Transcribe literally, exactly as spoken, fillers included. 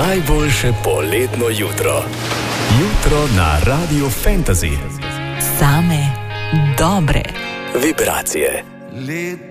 Najboljše poletno jutro. Jutro na Radio Fantasy. Same dobre vibracije. Let